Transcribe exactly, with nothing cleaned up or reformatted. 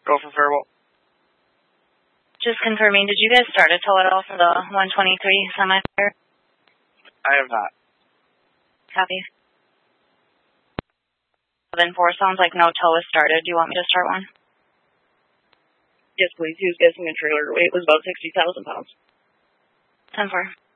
Go for Faribault. Just confirming, did you guys start a tow at all for the one twenty-three semi-fire? I have not. Copy. seven four, sounds like no tow is started. Do you want me to start one? Yes, please. He was guessing a trailer weight was about sixty thousand pounds. ten four.